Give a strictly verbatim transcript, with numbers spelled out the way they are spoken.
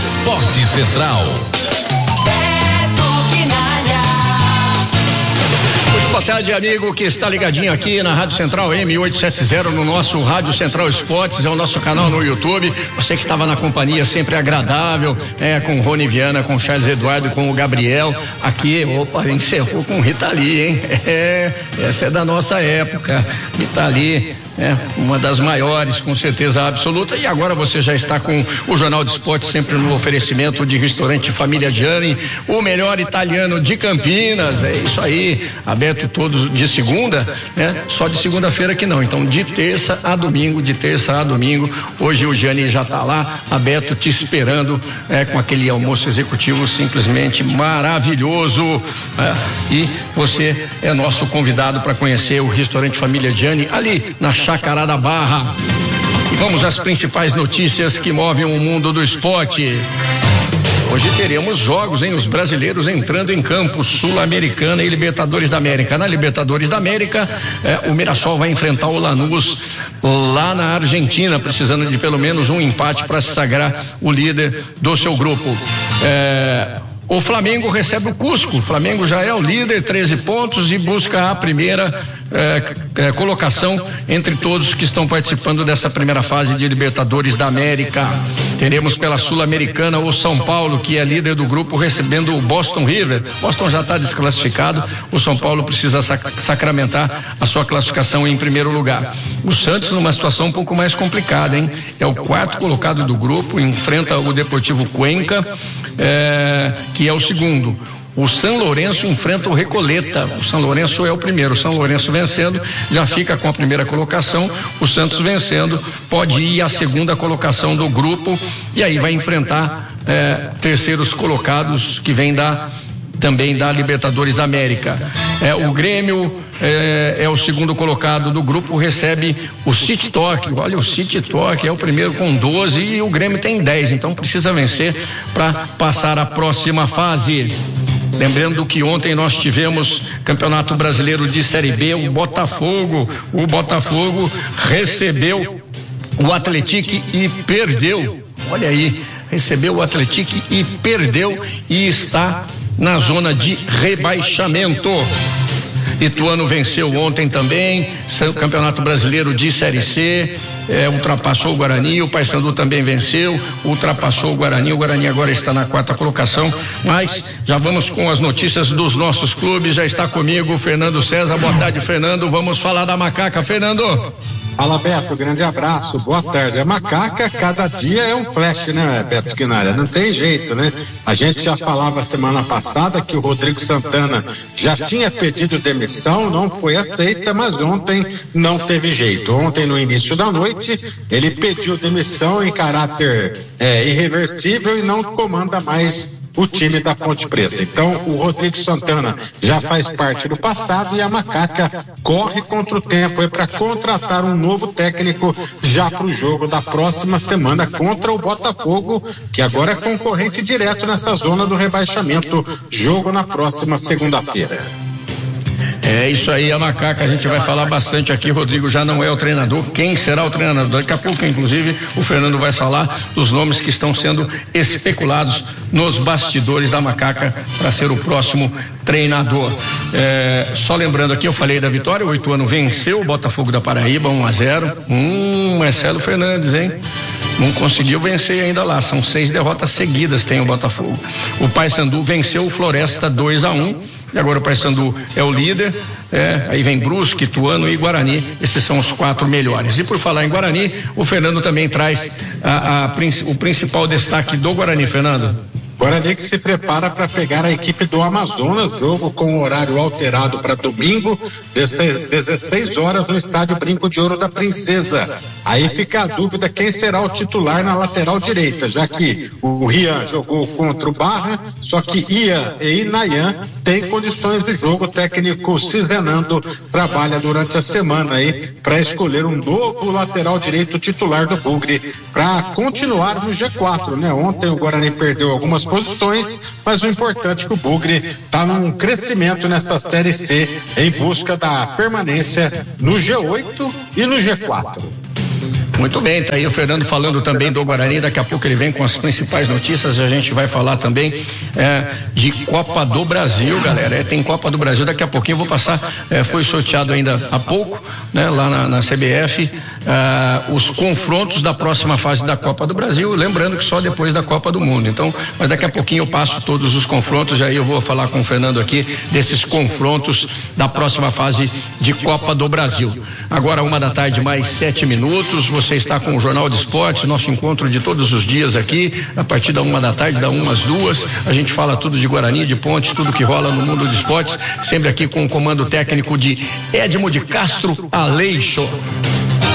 Esporte Central. Boa tarde, amigo que está ligadinho aqui na Rádio Central M oitocentos e setenta, no nosso Rádio Central Esportes, é o nosso canal no YouTube. Você que estava na companhia sempre agradável, é, com o Rony Viana, com o Charles Eduardo, com o Gabriel. Aqui, opa, encerrou com Rita Lee, hein? É, essa é da nossa época. Rita Lee, é uma das maiores, com certeza absoluta. E agora você já está com o Jornal de Esportes, sempre no oferecimento de Restaurante Família Gianni, o melhor italiano de Campinas. É isso aí, aberto todos de segunda, né? Só de segunda-feira que não, então de terça a domingo, de terça a domingo. Hoje o Gianni já está lá, aberto, te esperando, é, com aquele almoço executivo simplesmente maravilhoso, é, e você é nosso convidado para conhecer o Restaurante Família Gianni, ali na Chácara da Barra. E vamos às principais notícias que movem o mundo do esporte. Hoje teremos jogos, hein? Os brasileiros entrando em campo, Sul-Americana e Libertadores da América. Na Libertadores da América, eh, o Mirassol vai enfrentar o Lanús lá na Argentina, precisando de pelo menos um empate para se sagrar o líder do seu grupo. Eh, O Flamengo recebe o Cusco. O Flamengo já é o líder, treze pontos, e busca a primeira eh, eh, colocação entre todos que estão participando dessa primeira fase de Libertadores da América. Teremos pela Sul-Americana o São Paulo, que é líder do grupo, recebendo o Boston River. Boston já está desclassificado. O São Paulo precisa sac- sacramentar a sua classificação em primeiro lugar. O Santos numa situação um pouco mais complicada, hein? É o quarto colocado do grupo, enfrenta o Deportivo Cuenca, eh, que é o segundo. O São Lourenço enfrenta o Recoleta. O São Lourenço é o primeiro. O São Lourenço vencendo já fica com a primeira colocação. O Santos vencendo pode ir à segunda colocação do grupo, e aí vai enfrentar eh, terceiros colocados que vem da também da Libertadores da América. É, o Grêmio é, é o segundo colocado do grupo, recebe o City Torque. Olha, o City Torque é o primeiro com doze e o Grêmio tem dez, então precisa vencer para passar a próxima fase. Lembrando que ontem nós tivemos Campeonato Brasileiro de Série B, o Botafogo, o Botafogo recebeu o Atlético e perdeu. Olha aí, recebeu o Atlético e perdeu e está na zona de rebaixamento. Ituano venceu ontem também, Campeonato Brasileiro de Série C, é, ultrapassou o Guarani. O Paysandu também venceu, ultrapassou o Guarani. O Guarani agora está na quarta colocação. Mas já vamos com as notícias dos nossos clubes. Já está comigo o Fernando César. Boa tarde, Fernando. Vamos falar da Macaca, Fernando. Fala, Beto, grande abraço, boa tarde. A Macaca, cada dia é um flash, né, Beto Quinalha? Não tem jeito, né? A gente já falava semana passada que o Rodrigo Santana já tinha pedido demissão, não foi aceita, mas ontem não teve jeito. Ontem, no início da noite, ele pediu demissão em caráter é, irreversível e não comanda mais o time da Ponte Preta. Então, o Rodrigo Santana já faz parte do passado e a Macaca corre contra o tempo para contratar um novo técnico já para o jogo da próxima semana contra o Botafogo, que agora é concorrente direto nessa zona do rebaixamento. Jogo na próxima segunda-feira. É isso aí, a Macaca, a gente vai falar bastante aqui. Rodrigo já não é o treinador. Quem será o treinador? Daqui a pouco, inclusive, o Fernando vai falar dos nomes que estão sendo especulados nos bastidores da Macaca para ser o próximo treinador. É, só lembrando aqui, eu falei da vitória, o Ituano venceu o Botafogo da Paraíba, um a zero. Hum, Marcelo Fernandes, hein? Não conseguiu vencer ainda lá, são seis derrotas seguidas tem o Botafogo. O Paysandu venceu o Floresta dois a um. E agora o Paysandu é o líder, é, aí vem Brusque, Ituano e Guarani, esses são os quatro melhores. E por falar em Guarani, o Fernando também traz a, a, o principal destaque do Guarani, Fernando. Guarani que se prepara para pegar a equipe do Amazonas, jogo com horário alterado para domingo, dezesseis horas no estádio Brinco de Ouro da Princesa. Aí fica a dúvida quem será o titular na lateral direita, já que o Rian jogou contra o Barra, só que Ian e Inayan têm condições de jogo. O técnico Cizenando trabalha durante a semana aí para escolher um novo lateral direito titular do Bugre para continuar no G quatro, né? Ontem o Guarani perdeu algumas posições, mas o importante é que o Bugre está num crescimento nessa Série C em busca da permanência no G oito e no G quatro. Muito bem, tá aí o Fernando falando também do Guarani, daqui a pouco ele vem com as principais notícias, a gente vai falar também é, de Copa do Brasil, galera, é, tem Copa do Brasil, daqui a pouquinho eu vou passar, é, foi sorteado ainda há pouco, né, lá na, na C B F, é, os confrontos da próxima fase da Copa do Brasil, lembrando que só depois da Copa do Mundo, então, mas daqui a pouquinho eu passo todos os confrontos, e aí eu vou falar com o Fernando aqui desses confrontos da próxima fase de Copa do Brasil. Agora uma da tarde, mais sete minutos, você está com o Jornal de Esportes, nosso encontro de todos os dias aqui, a partir da uma da tarde, da uma às duas, a gente fala tudo de Guarani, de Ponte, tudo que rola no mundo de esportes, sempre aqui com o comando técnico de Edmo de Castro Aleixo.